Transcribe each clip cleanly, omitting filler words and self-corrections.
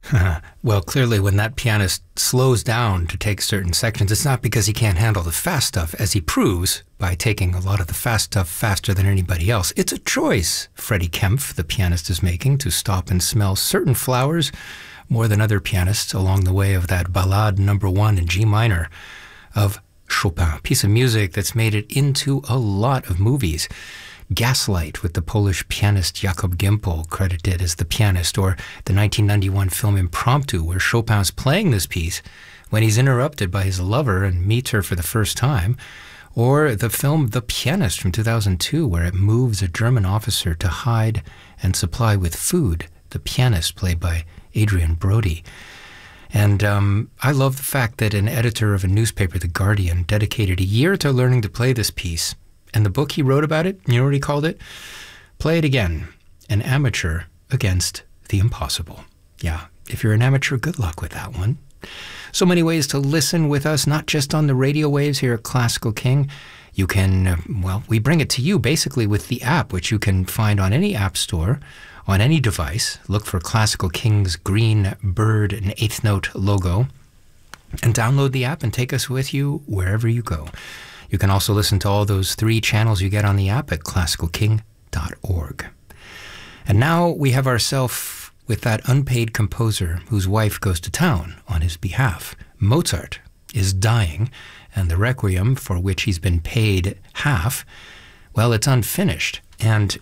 Well, clearly when that pianist slows down to take certain sections, it's not because he can't handle the fast stuff, as he proves by taking a lot of the fast stuff faster than anybody else. It's a choice Freddie Kempf, the pianist, is making to stop and smell certain flowers more than other pianists along the way of that Ballade number 1 in G minor of Chopin, a piece of music that's made it into a lot of movies. Gaslight, with the Polish pianist Jakob Gimpel credited as the pianist, or the 1991 film Impromptu, where Chopin's playing this piece when he's interrupted by his lover and meets her for the first time, or the film The Pianist from 2002, where it moves a German officer to hide and supply with food, the pianist played by Adrian Brody. And I love the fact that an editor of a newspaper, The Guardian, dedicated a year to learning to play this piece. And the book he wrote about it, you know what he called it? Play It Again, An Amateur Against the Impossible. Yeah, if you're an amateur, good luck with that one. So many ways to listen with us, not just on the radio waves here at Classical King. You can, we bring it to you basically with the app, which you can find on any app store, on any device. Look for Classical King's green bird and eighth note logo, and download the app and take us with you wherever you go. You can also listen to all those 3 channels you get on the app at classicalking.org. And now we have ourselves with that unpaid composer whose wife goes to town on his behalf. Mozart is dying, and the Requiem, for which he's been paid half, it's unfinished. And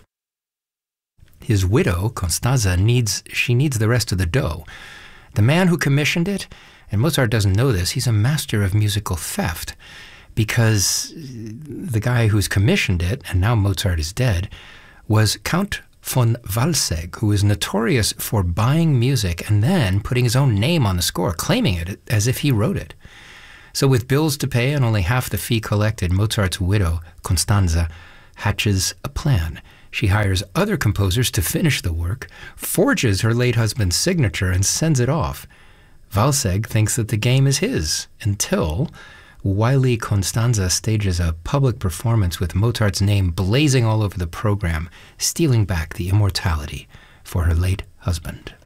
his widow, Constanza, needs the rest of the dough. The man who commissioned it, and Mozart doesn't know this, he's a master of musical theft, because the guy who's commissioned it, and now Mozart is dead, was Count von Walsegg, who is notorious for buying music and then putting his own name on the score, claiming it as if he wrote it. So with bills to pay and only half the fee collected, Mozart's widow, Constanza, hatches a plan. She hires other composers to finish the work, forges her late husband's signature, and sends it off. Walsegg thinks that the game is his, until wily Constanza stages a public performance with Mozart's name blazing all over the program, stealing back the immortality for her late husband.